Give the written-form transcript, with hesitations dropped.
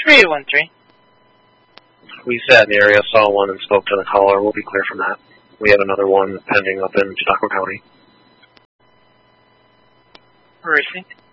3813. We sat in the area, saw one, and spoke to the caller. We'll be clear from that. We have another one pending up in Chautauqua County. Received.